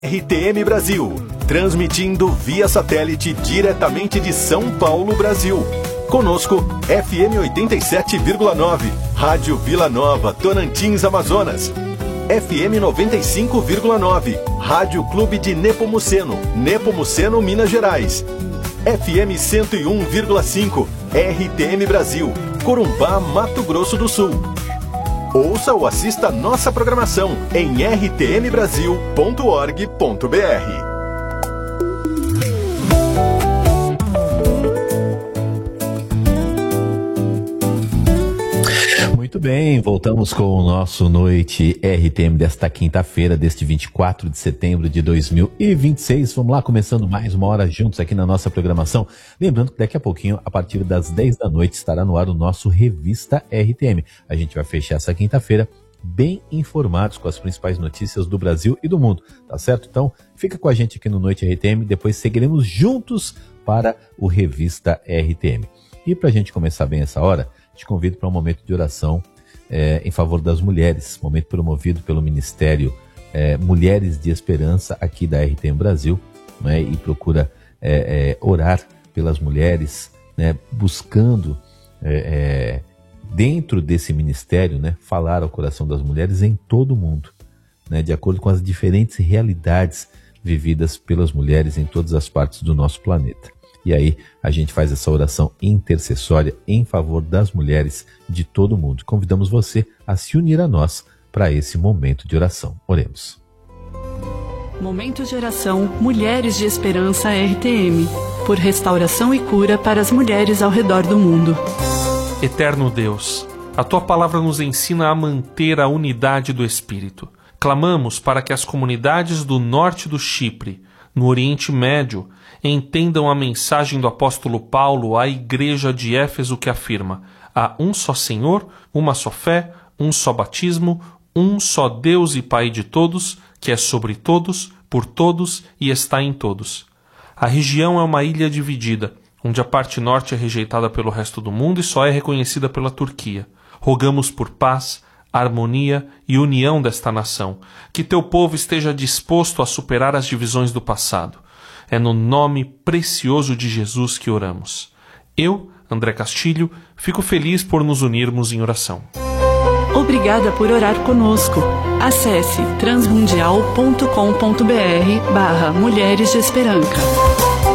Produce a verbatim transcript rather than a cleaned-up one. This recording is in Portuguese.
R T M Brasil, transmitindo via satélite diretamente de São Paulo, Brasil. Conosco, F M oitenta e sete vírgula nove, Rádio Vila Nova, Tocantins, Amazonas. F M noventa e cinco vírgula nove, Rádio Clube de Nepomuceno, Nepomuceno, Minas Gerais. F M cento e um vírgula cinco, R T M Brasil, Corumbá, Mato Grosso do Sul. Ouça ou assista nossa programação em r t m brasil ponto org ponto b r. Muito bem, voltamos com o nosso Noite R T M desta quinta-feira, deste vinte e quatro de setembro de dois mil e vinte e seis. Vamos lá, começando mais uma hora juntos aqui na nossa programação. Lembrando que daqui a pouquinho, a partir das dez da noite, estará no ar o nosso Revista R T M. A gente vai fechar essa quinta-feira bem informados com as principais notícias do Brasil e do mundo, tá certo? Então, fica com a gente aqui no Noite R T M, depois seguiremos juntos para o Revista R T M. E para a gente começar bem essa hora, te convido para um momento de oração é, em favor das mulheres, momento promovido pelo Ministério é, Mulheres de Esperança aqui da R T M Brasil, né, e procura é, é, orar pelas mulheres, né, buscando é, é, dentro desse ministério, né, falar ao coração das mulheres em todo o mundo, né, de acordo com as diferentes realidades vividas pelas mulheres em todas as partes do nosso planeta. E aí a gente faz essa oração intercessória em favor das mulheres de todo o mundo. Convidamos você a se unir a nós para esse momento de oração. Oremos. Momento de oração Mulheres de Esperança R T M, por restauração e cura para as mulheres ao redor do mundo. Eterno Deus, a Tua palavra nos ensina a manter a unidade do Espírito. Clamamos para que as comunidades do norte do Chipre, no Oriente Médio, entendam a mensagem do apóstolo Paulo à igreja de Éfeso, que afirma: há um só Senhor, uma só fé, um só batismo, um só Deus e Pai de todos, que é sobre todos, por todos e está em todos. A região é uma ilha dividida, onde a parte norte é rejeitada pelo resto do mundo e só é reconhecida pela Turquia. Rogamos por paz, harmonia e união desta nação, que teu povo esteja disposto a superar as divisões do passado. É no nome precioso de Jesus que oramos. Eu, André Castilho, fico feliz por nos unirmos em oração. Obrigada por orar conosco. Acesse transmundial ponto com ponto b r barra Mulheres de Esperança.